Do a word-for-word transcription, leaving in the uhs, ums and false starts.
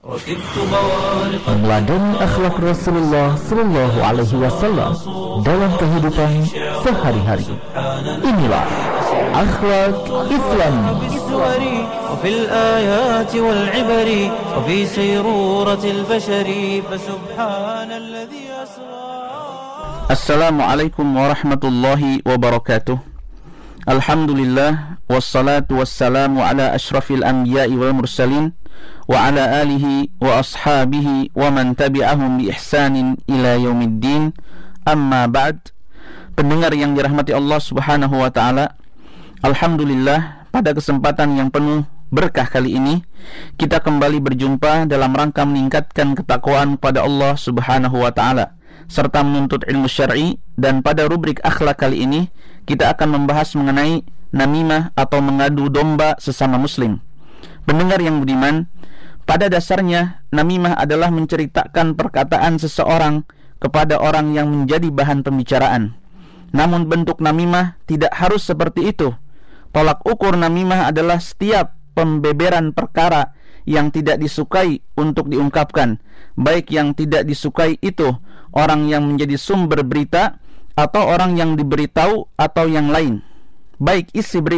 Meneladani akhlak Rasulullah Sallallahu Alaihi Wasallam dalam kehidupan sehari-hari. Inilah akhlak Islam. وفي الآيات والعبر وفي سيرورة البشر فسبحان الذي أسرى. Assalamualaikum warahmatullahi wabarakatuh. Alhamdulillah wassalatu wassalamu ala asyrafil anbiya'i wal mursalin wa ala alihi wa ashabihi wa man tabi'ahum bi ihsanin ila yaumiddin. Amma ba'd. Pendengar yang dirahmati Allah Subhanahu wa taala, alhamdulillah pada kesempatan yang penuh berkah kali ini kita kembali berjumpa dalam rangka meningkatkan ketakwaan pada Allah Subhanahu wa taala serta menuntut ilmu syar'i. Dan pada rubrik akhlak kali ini kita akan membahas mengenai namimah atau mengadu domba sesama muslim. Pendengar yang budiman, pada dasarnya namimah adalah menceritakan perkataan seseorang kepada orang yang menjadi bahan pembicaraan. Namun bentuk namimah tidak harus seperti itu. Tolak ukur namimah adalah setiap pembeberan perkara yang tidak disukai untuk diungkapkan, baik yang tidak disukai itu orang yang menjadi sumber berita atau orang yang diberitahu atau yang lain, baik isi berita